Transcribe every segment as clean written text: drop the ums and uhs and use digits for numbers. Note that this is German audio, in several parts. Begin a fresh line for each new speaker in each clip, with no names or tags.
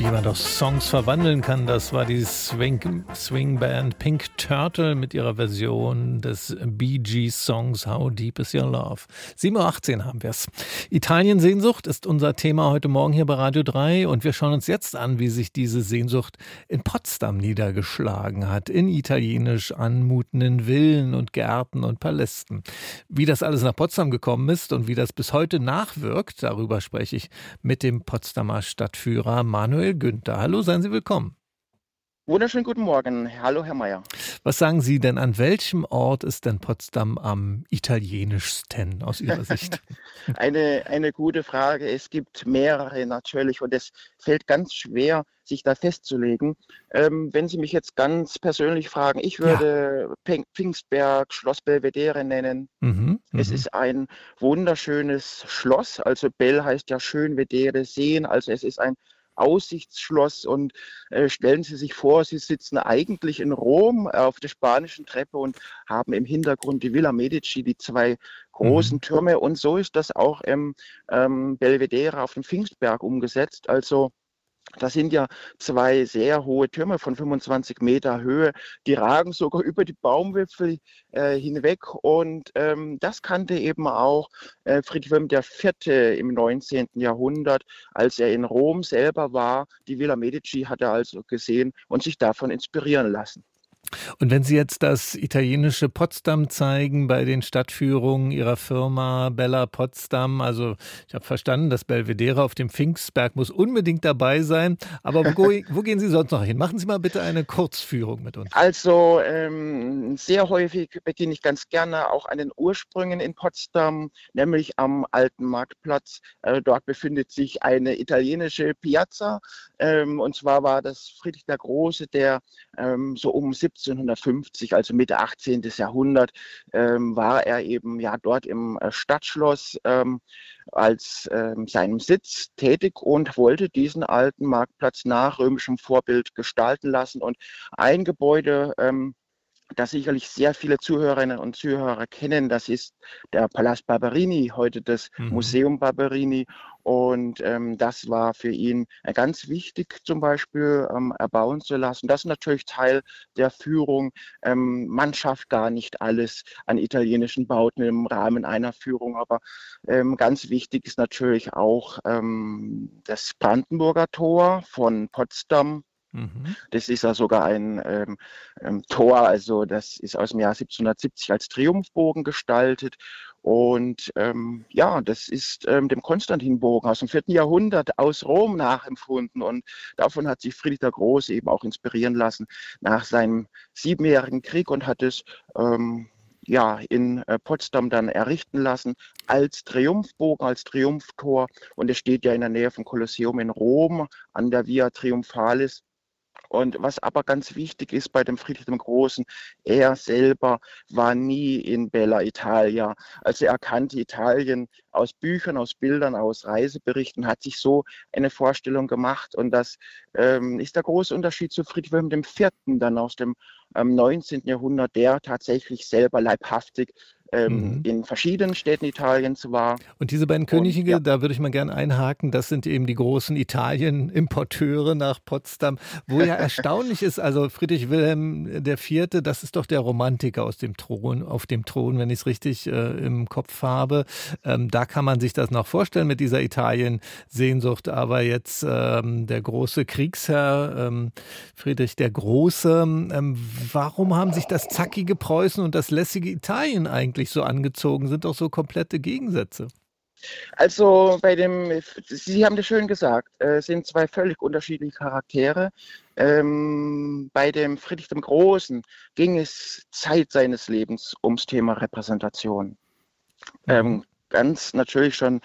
Wie man doch Songs verwandeln kann, das war die Swing-Band Pink Turtle mit ihrer Version des Bee Gees Songs How Deep Is Your Love. 7:18 Uhr haben wir es. Italien-Sehnsucht ist unser Thema heute Morgen hier bei Radio 3 und wir schauen uns jetzt an, wie sich diese Sehnsucht in Potsdam niedergeschlagen hat, in italienisch anmutenden Villen und Gärten und Palästen. Wie das alles nach Potsdam gekommen ist und wie das bis heute nachwirkt, darüber spreche ich mit dem Potsdamer Stadtführer Manuel Günther. Hallo, seien Sie willkommen.
Wunderschönen guten Morgen. Hallo, Herr Mayer.
Was sagen Sie denn, an welchem Ort ist denn Potsdam am italienischsten aus Ihrer Sicht?
Eine gute Frage. Es gibt mehrere natürlich und es fällt ganz schwer, sich da festzulegen. Wenn Sie mich jetzt ganz persönlich fragen, ich würde Pfingstberg, Schloss Belvedere nennen. Es ist ein wunderschönes Schloss, also Bell heißt ja schön, Vedere sehen, also es ist ein Aussichtsschloss und stellen Sie sich vor, Sie sitzen eigentlich in Rom auf der spanischen Treppe und haben im Hintergrund die Villa Medici, die zwei großen Türme, und so ist das auch im Belvedere auf dem Pfingstberg umgesetzt. Also das sind ja zwei sehr hohe Türme von 25 Meter Höhe, die ragen sogar über die Baumwipfel hinweg und das kannte eben auch Friedrich Wilhelm IV. Im 19. Jahrhundert, als er in Rom selber war. Die Villa Medici hat er also gesehen und sich davon inspirieren lassen.
Und wenn Sie jetzt das italienische Potsdam zeigen bei den Stadtführungen Ihrer Firma Bella Potsdam, also ich habe verstanden, das Belvedere auf dem Pfingstberg muss unbedingt dabei sein, aber wo gehen Sie sonst noch hin? Machen Sie mal bitte eine Kurzführung mit uns.
Also sehr häufig beginne ich ganz gerne auch an den Ursprüngen in Potsdam, nämlich am Alten Marktplatz. Dort befindet sich eine italienische Piazza, und zwar war das Friedrich der Große, der so um 1750, also Mitte 18. Jahrhundert, war er eben ja dort im Stadtschloss als seinem Sitz tätig und wollte diesen alten Marktplatz nach römischem Vorbild gestalten lassen. Und ein Gebäude, das sicherlich sehr viele Zuhörerinnen und Zuhörer kennen, das ist der Palast Barberini, heute das Museum Barberini. Und das war für ihn ganz wichtig, zum Beispiel erbauen zu lassen. Das ist natürlich Teil der Führung. Man schafft gar nicht alles an italienischen Bauten im Rahmen einer Führung, aber ganz wichtig ist natürlich auch das Brandenburger Tor von Potsdam. Das ist ja sogar ein Tor, also das ist aus dem Jahr 1770 als Triumphbogen gestaltet. Und das ist dem Konstantinbogen aus dem 4. Jahrhundert aus Rom nachempfunden. Und davon hat sich Friedrich der Große eben auch inspirieren lassen nach seinem 7-jährigen Krieg und hat es in Potsdam dann errichten lassen als Triumphbogen, als Triumphtor. Und es steht ja in der Nähe vom Kolosseum in Rom an der Via Triumphalis. Und was aber ganz wichtig ist bei dem Friedrich dem Großen, er selber war nie in Bella Italia. Also er kannte Italien aus Büchern, aus Bildern, aus Reiseberichten, hat sich so eine Vorstellung gemacht. Und das ist der große Unterschied zu Friedrich Wilhelm IV. Dann aus dem 19. Jahrhundert, der tatsächlich selber leibhaftig in verschiedenen Städten Italiens war.
Und diese beiden Könige, da würde ich mal gerne einhaken, das sind eben die großen Italien-Importeure nach Potsdam, wo ja erstaunlich ist, also Friedrich Wilhelm IV., das ist doch der Romantiker auf dem Thron, wenn ich es richtig im Kopf habe. Da kann man sich das noch vorstellen mit dieser Italien-Sehnsucht, aber jetzt der große Kriegsherr Friedrich der Große, warum haben sich das zackige Preußen und das lässige Italien eigentlich so angezogen, sind doch so komplette Gegensätze.
Also Sie haben das schön gesagt, sind zwei völlig unterschiedliche Charaktere. Bei dem Friedrich dem Großen ging es Zeit seines Lebens ums Thema Repräsentation. Ganz natürlich schon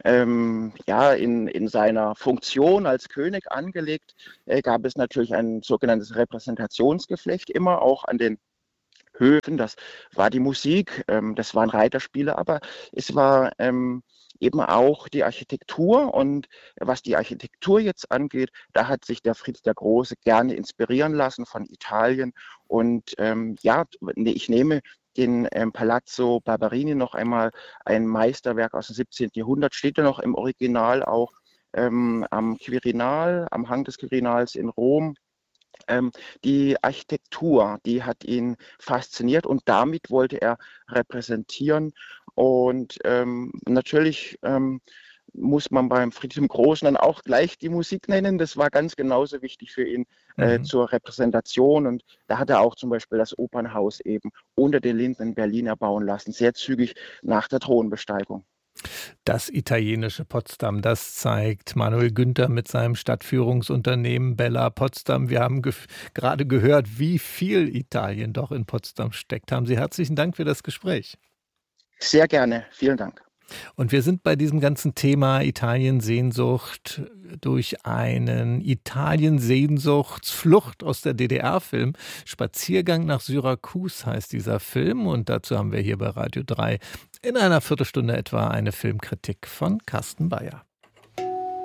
in seiner Funktion als König angelegt, gab es natürlich ein sogenanntes Repräsentationsgeflecht immer auch an den Höfen. Das war die Musik, das waren Reiterspiele, aber es war eben auch die Architektur. Und was die Architektur jetzt angeht, da hat sich der Friedrich der Große gerne inspirieren lassen von Italien. Und ich nehme den Palazzo Barberini noch einmal, ein Meisterwerk aus dem 17. Jahrhundert, steht ja noch im Original auch. am Quirinal, am Hang des Quirinals in Rom. Die Architektur, die hat ihn fasziniert und damit wollte er repräsentieren. Und natürlich muss man beim Friedrich dem Großen dann auch gleich die Musik nennen. Das war ganz genauso wichtig für ihn
Mhm.
zur Repräsentation. Und da hat er auch zum Beispiel das Opernhaus eben unter den Linden in Berlin erbauen lassen, sehr zügig nach der Thronbesteigung.
Das italienische Potsdam, das zeigt Manuel Günther mit seinem Stadtführungsunternehmen Bella Potsdam. Wir haben gerade gehört, wie viel Italien doch in Potsdam steckt. Haben Sie herzlichen Dank für das Gespräch.
Sehr gerne. Vielen Dank.
Und wir sind bei diesem ganzen Thema Italien-Sehnsucht durch einen Italien-Sehnsuchtsflucht aus der DDR-Film. Spaziergang nach Syrakus heißt dieser Film. Und dazu haben wir hier bei Radio 3 in einer Viertelstunde etwa eine Filmkritik von Carsten Bayer.